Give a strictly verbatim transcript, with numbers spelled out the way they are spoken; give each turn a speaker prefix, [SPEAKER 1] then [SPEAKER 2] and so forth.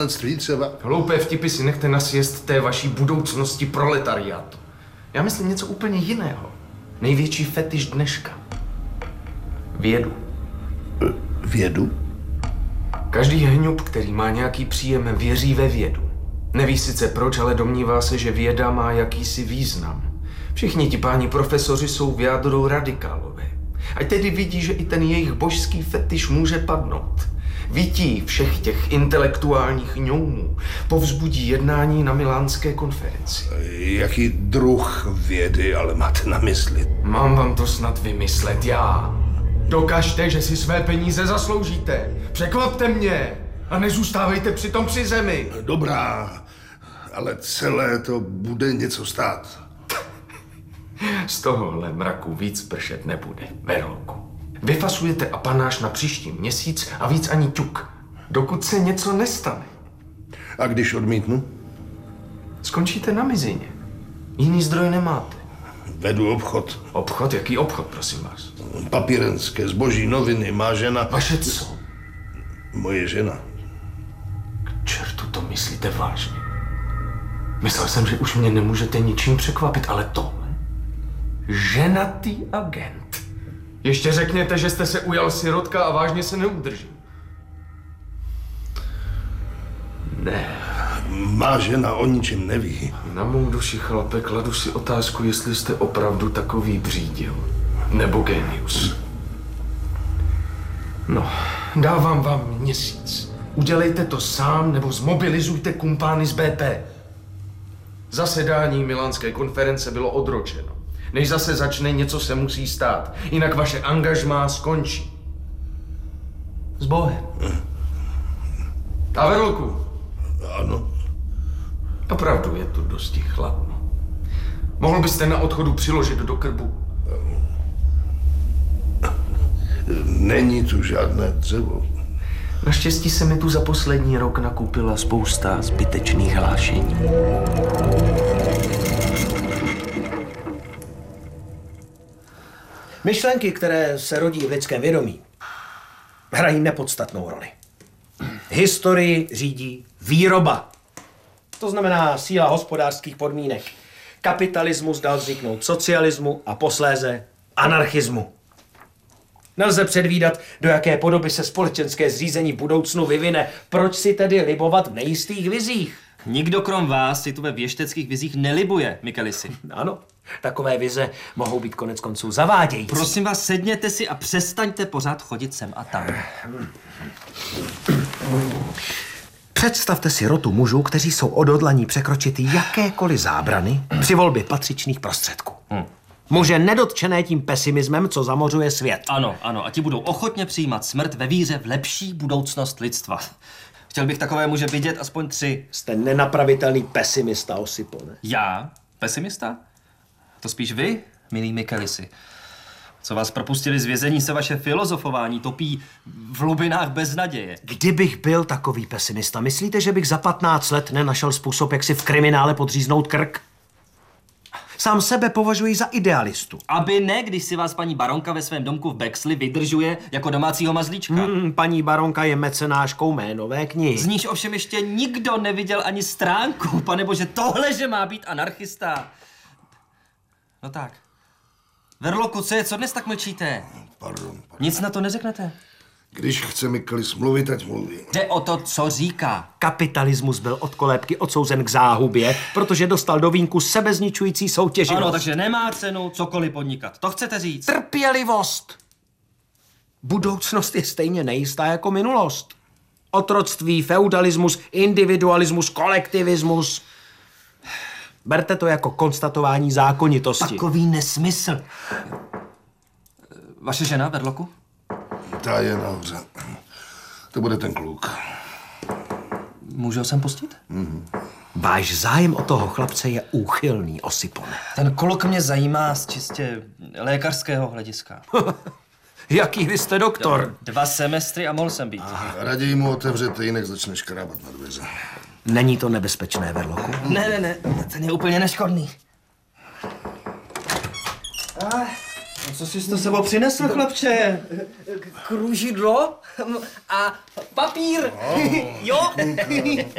[SPEAKER 1] otroctví třeba?
[SPEAKER 2] Hloupé vtipy si nechte na sjezd té vaší budoucnosti proletariátu. Já myslím něco úplně jiného. Největší fetiš dneška. Vědu.
[SPEAKER 1] Vědu?
[SPEAKER 2] Každý hňup, který má nějaký příjem, věří ve vědu. Neví sice proč, ale domnívá se, že věda má jakýsi význam. Všichni ti páni profesoři jsou v jádru radikálové. Ať tedy vidí, že i ten jejich božský fetiš může padnout. Vytí všech těch intelektuálních ňoumů povzbudí jednání na milánské konferenci.
[SPEAKER 1] Jaký druh vědy ale máte na mysli?
[SPEAKER 2] Mám vám to snad vymyslet já. Dokažte, že si své peníze zasloužíte. Překvapte mě a nezůstávejte přitom při zemi.
[SPEAKER 1] Dobrá, ale celé to bude něco stát.
[SPEAKER 2] Z tohohle mraku víc pršet nebude, Verloku. Vyfasujete apanáž na příští měsíc a víc ani ťuk, dokud se něco nestane.
[SPEAKER 1] A když odmítnu?
[SPEAKER 2] Skončíte na mizině. Jiný zdroj nemáte.
[SPEAKER 1] Vedu obchod.
[SPEAKER 2] Obchod? Jaký obchod, prosím vás?
[SPEAKER 1] Papírenské zboží, noviny, má žena...
[SPEAKER 2] Vaše co?
[SPEAKER 1] Moje žena.
[SPEAKER 2] K čertu, to myslíte vážně? Myslel jsem, že už mě nemůžete ničím překvapit, ale tohle? Ženatý agent. Ještě řekněte, že jste se ujal sirotka a vážně se neudrží. Ne.
[SPEAKER 1] Má žena o ničem neví.
[SPEAKER 2] Na mou duši, chlape, kladu si otázku, jestli jste opravdu takový břídil. Nebo genius. No, dávám vám měsíc. Udělejte to sám, nebo zmobilizujte kumpány z bé pé. Zasedání milánské konference bylo odročeno. Než zase začne, něco se musí stát. Jinak vaše angažmá skončí. S Bohem. A Verloku.
[SPEAKER 1] Ano.
[SPEAKER 2] Opravdu je tu dosti chladno. Mohl byste na odchodu přiložit do krbu?
[SPEAKER 1] Není tu žádné dřevo.
[SPEAKER 2] Naštěstí se mi tu za poslední rok nakupila spousta zbytečných hlášení.
[SPEAKER 3] Myšlenky, které se rodí v lidském vědomí, hrají nepodstatnou roli. Historii řídí výroba. To znamená síla hospodářských podmínek. Kapitalismus dal vzniknout socialismu a posléze anarchismu. Nelze předvídat, do jaké podoby se společenské zřízení v budoucnu vyvine. Proč si tedy libovat v nejistých vizích?
[SPEAKER 4] Nikdo krom vás si tu ve věšteckých vizích nelibuje, Michelisi.
[SPEAKER 3] Ano, takové vize mohou být konec konců zavádějící.
[SPEAKER 4] Prosím vás, sedněte si a přestaňte pořád chodit sem a tam.
[SPEAKER 3] Představte si rotu mužů, kteří jsou odhodlaní překročit jakékoliv zábrany při volbě patřičných prostředků. Hmm. Muže nedotčené tím pesimismem, co zamořuje svět.
[SPEAKER 4] Ano, ano, a ti budou ochotně přijímat smrt ve víře v lepší budoucnost lidstva. Chtěl bych takové muže vidět aspoň tři.
[SPEAKER 3] Jste nenapravitelný pesimista, Osipone.
[SPEAKER 4] Já? Pesimista? To spíš vy, milý Michelisi. Co vás propustili z vězení, se vaše filozofování topí v hlubinách beznaděje.
[SPEAKER 3] Kdybych byl takový pesimista, myslíte, že bych za patnáct let nenašel způsob, jak si v kriminále podříznout krk? Sám sebe považuji za idealistu.
[SPEAKER 4] Aby ne, když si vás paní baronka ve svém domku v Bexley vydržuje jako domácího mazlíčka.
[SPEAKER 3] Hmm, paní baronka je mecenáškou mé nové knihy.
[SPEAKER 4] Z níž ovšem ještě nikdo neviděl ani stránku. Panebože, tohle, že má být anarchista. No tak. Verloku, co je, co dnes tak mlčíte?
[SPEAKER 1] Pardon, pardon.
[SPEAKER 4] Nic na to neřeknete?
[SPEAKER 1] Když chce Michelisi mluvit, ať mluví.
[SPEAKER 4] Jde o to, co říká.
[SPEAKER 3] Kapitalismus byl od kolébky odsouzen k záhubě, protože dostal do vínku sebezničující soutěživost.
[SPEAKER 4] Ano, takže nemá cenu cokoliv podnikat. To chcete říct?
[SPEAKER 3] Trpělivost! Budoucnost je stejně nejistá jako minulost. Otroctví, feudalismus, individualismus, kolektivismus. Berte to jako konstatování zákonitosti.
[SPEAKER 4] Takový nesmysl. Vaše žena, Verloku?
[SPEAKER 1] Ta je nahoře. To bude ten kluk.
[SPEAKER 4] Můžu ho sem pustit?
[SPEAKER 1] Mm-hmm.
[SPEAKER 3] Váš zájem o toho chlapce je úchylný, Osipone.
[SPEAKER 4] Ten kluk mě zajímá z čistě lékařského hlediska.
[SPEAKER 3] Jaký vy jste doktor?
[SPEAKER 4] Dva semestry a mohl jsem být.
[SPEAKER 1] A raději mu otevřete, jinak začne škrábat na dveře.
[SPEAKER 3] Není to nebezpečné, Verloku?
[SPEAKER 4] Ne, ne, ne, ten je úplně neškodný. Ah, co jsi to sebou přinesl, chlapče? Kružidlo a papír. Oh. Jo?